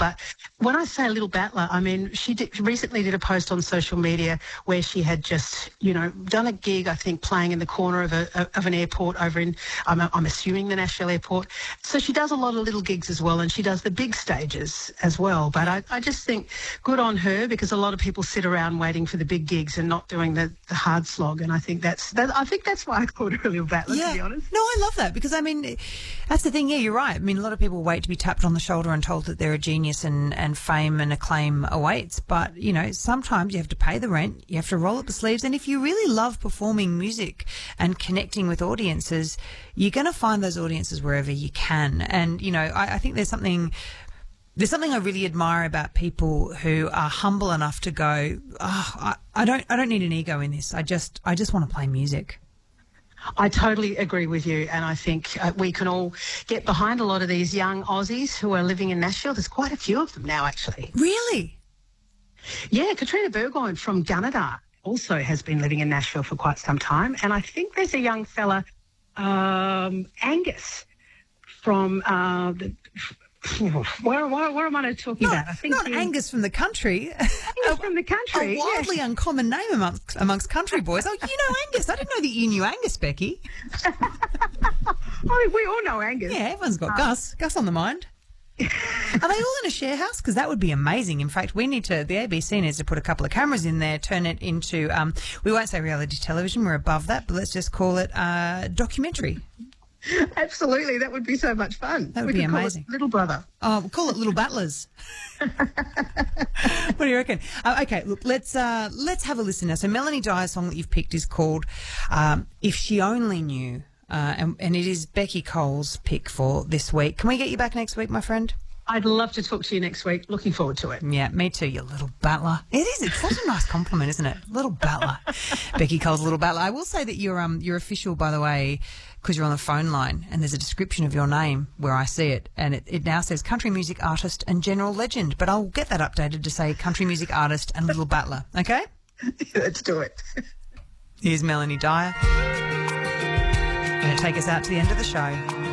But when I say a little battler, I mean, she recently did a post on social media where she had just, done a gig, I think, playing in the corner of an airport over in, I'm assuming, the Nashville airport. So she does a lot of little gigs as well, and she does the big stages as well. But I just think good on her, because a lot of people sit around waiting for the big gigs and not doing the hard slog. And I think that's why I called her a little battler, to be honest. No, I love that, because, I mean, that's the thing. Yeah, you're right. I mean, a lot of people wait to be tapped on the shoulder and told that they're a genius and fame and acclaim awaits. But, sometimes you have to pay the rent, you have to roll up the sleeves. And if you really love performing music and connecting with audiences, you're going to find those audiences wherever you can. And, I think there's something I really admire about people who are humble enough to go, I don't need an ego in this. I just want to play music. I totally agree with you, and I think we can all get behind a lot of these young Aussies who are living in Nashville. There's quite a few of them now, actually. Really? Yeah, Katrina Burgoyne from Gunnedah also has been living in Nashville for quite some time, and I think there's a young fella, Angus, from where am I talking about? I think not Angus from the country. Angus from the country. A wildly uncommon name amongst country boys. Oh, you know Angus. I didn't know that you knew Angus, Becky. We all know Angus. Yeah, everyone's got Gus. Gus on the mind. Are they all in a share house? Because that would be amazing. In fact, the ABC needs to put a couple of cameras in there, turn it into, we won't say reality television, we're above that, but let's just call it documentary. Absolutely, that would be so much fun. That would be amazing. Little Brother. Oh, we'll call it Little Battlers. What do you reckon? Okay, look, let's have a listen now. So Melanie Dyer's song that you've picked is called "If She Only Knew," and it is Becky Cole's pick for this week. Can we get you back next week, my friend? I'd love to talk to you next week. Looking forward to it. Yeah, me too, you little battler. It is. It's such a nice compliment, isn't it? Little battler. Becky Cole's little battler. I will say that you're official, by the way, because you're on the phone line, and there's a description of your name where I see it, and it now says country music artist and general legend, but I'll get that updated to say country music artist and little battler, okay? Let's do it. Here's Melanie Dyer. Going to take us out to the end of the show.